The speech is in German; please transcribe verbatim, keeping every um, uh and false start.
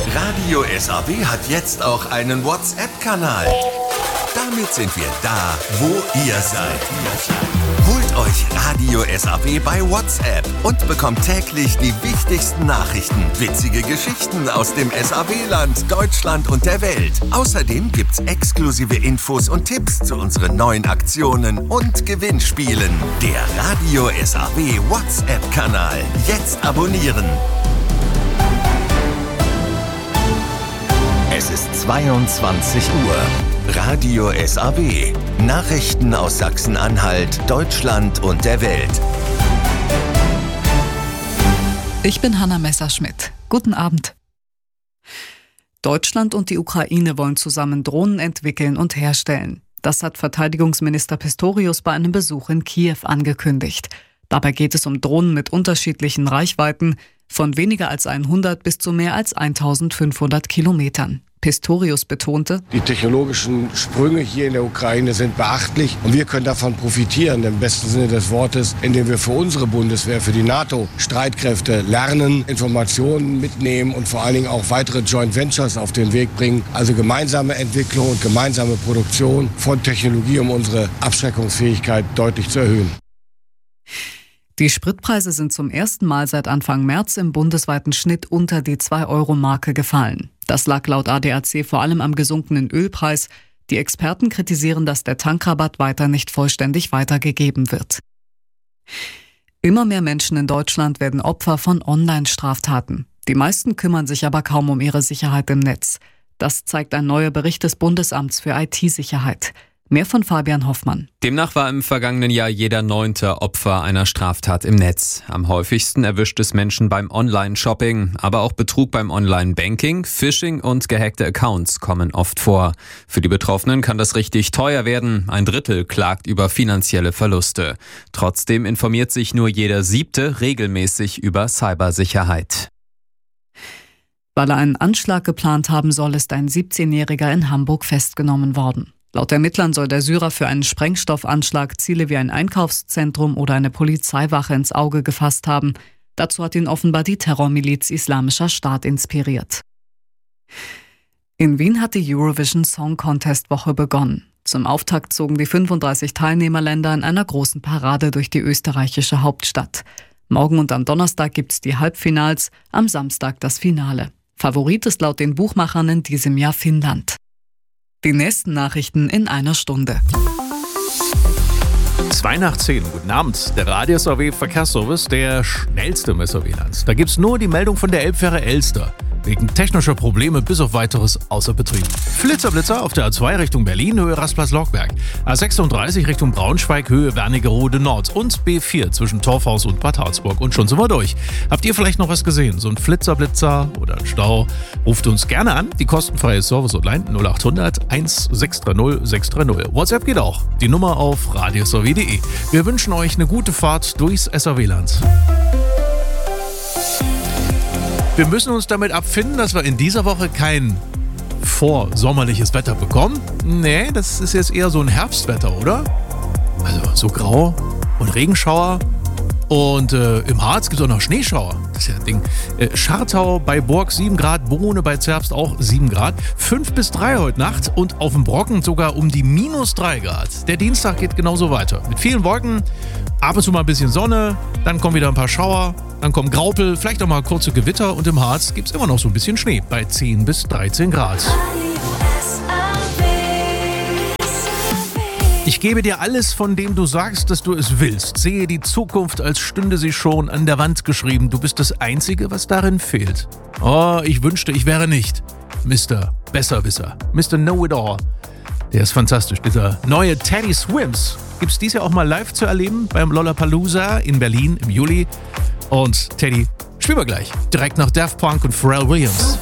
Radio S A W hat jetzt auch einen WhatsApp-Kanal. Damit sind wir da, wo ihr seid. Holt euch Radio S A W bei WhatsApp und bekommt täglich die wichtigsten Nachrichten, witzige Geschichten aus dem S A W-Land, Deutschland und der Welt. Außerdem gibt's exklusive Infos und Tipps zu unseren neuen Aktionen und Gewinnspielen. Der Radio S A W WhatsApp-Kanal. Jetzt abonnieren. Es ist zweiundzwanzig Uhr. Radio S A W. Nachrichten aus Sachsen-Anhalt, Deutschland und der Welt. Ich bin Hanna Messerschmidt. Guten Abend. Deutschland und die Ukraine wollen zusammen Drohnen entwickeln und herstellen. Das hat Verteidigungsminister Pistorius bei einem Besuch in Kiew angekündigt. Dabei geht es um Drohnen mit unterschiedlichen Reichweiten, von weniger als hundert bis zu mehr als eintausendfünfhundert Kilometern. Pistorius betonte: Die technologischen Sprünge hier in der Ukraine sind beachtlich und wir können davon profitieren, im besten Sinne des Wortes, indem wir für unsere Bundeswehr, für die NATO-Streitkräfte lernen, Informationen mitnehmen und vor allen Dingen auch weitere Joint Ventures auf den Weg bringen. Also gemeinsame Entwicklung und gemeinsame Produktion von Technologie, um unsere Abschreckungsfähigkeit deutlich zu erhöhen. Die Spritpreise sind zum ersten Mal seit Anfang März im bundesweiten Schnitt unter die zwei Euro Marke gefallen. Das lag laut A D A C vor allem am gesunkenen Ölpreis. Die Experten kritisieren, dass der Tankrabatt weiter nicht vollständig weitergegeben wird. Immer mehr Menschen in Deutschland werden Opfer von Online-Straftaten. Die meisten kümmern sich aber kaum um ihre Sicherheit im Netz. Das zeigt ein neuer Bericht des Bundesamts für I T-Sicherheit. Mehr von Fabian Hoffmann. Demnach war im vergangenen Jahr jeder neunte Opfer einer Straftat im Netz. Am häufigsten erwischt es Menschen beim Online-Shopping, aber auch Betrug beim Online-Banking, Phishing und gehackte Accounts kommen oft vor. Für die Betroffenen kann das richtig teuer werden. Ein Drittel klagt über finanzielle Verluste. Trotzdem informiert sich nur jeder Siebte regelmäßig über Cybersicherheit. Weil er einen Anschlag geplant haben soll, ist ein siebzehnjähriger in Hamburg festgenommen worden. Laut Ermittlern soll der Syrer für einen Sprengstoffanschlag Ziele wie ein Einkaufszentrum oder eine Polizeiwache ins Auge gefasst haben. Dazu hat ihn offenbar die Terrormiliz Islamischer Staat inspiriert. In Wien hat die Eurovision Song Contest Woche begonnen. Zum Auftakt zogen die fünfunddreißig Teilnehmerländer in einer großen Parade durch die österreichische Hauptstadt. Morgen und am Donnerstag gibt's die Halbfinals, am Samstag das Finale. Favorit ist laut den Buchmachern in diesem Jahr Finnland. Die nächsten Nachrichten in einer Stunde. Zwei nach zehn, guten Abend. Der Radio S A W Verkehrsservice, der schnellste im S A W-Land. Da gibt's nur die Meldung von der Elbfähre Elster. Wegen technischer Probleme bis auf weiteres außer Betrieb. Flitzerblitzer auf der A zwei Richtung Berlin, Höhe Rastplatz-Lockberg. A sechsunddreißig Richtung Braunschweig, Höhe Wernigerode Nord. Und B vier zwischen Torfhaus und Bad Harzburg. Und schon sind wir durch. Habt ihr vielleicht noch was gesehen? So ein Flitzerblitzer oder ein Stau? Ruft uns gerne an. Die kostenfreie Service-Hotline null acht hundert eins sechs drei null sechs drei null. WhatsApp geht auch. Die Nummer auf radio s a w punkt d e. Wir wünschen euch eine gute Fahrt durchs S A W-Land. Wir müssen uns damit abfinden, dass wir in dieser Woche kein vorsommerliches Wetter bekommen. Nee, das ist jetzt eher so ein Herbstwetter, oder? Also so grau und Regenschauer. Und äh, im Harz gibt es auch noch Schneeschauer. Das ist ja ein Ding. Äh, Schartau bei Borg sieben Grad, Bohne bei Zerbst auch sieben Grad. fünf bis drei heute Nacht und auf dem Brocken sogar um die minus drei Grad. Der Dienstag geht genauso weiter. Mit vielen Wolken, ab und zu mal ein bisschen Sonne, dann kommen wieder ein paar Schauer, dann kommen Graupel, vielleicht auch mal kurze Gewitter und im Harz gibt es immer noch so ein bisschen Schnee bei zehn bis dreizehn Grad. Ich gebe dir alles, von dem du sagst, dass du es willst. Sehe die Zukunft, als stünde sie schon an der Wand geschrieben. Du bist das Einzige, was darin fehlt. Oh, ich wünschte, ich wäre nicht Mister Besserwisser, Mister Know-it-all. Der ist fantastisch. Dieser neue Teddy Swims gibt's dies Jahr auch mal live zu erleben beim Lollapalooza in Berlin im Juli. Und Teddy spielen wir gleich. Direkt nach Daft Punk und Pharrell Williams.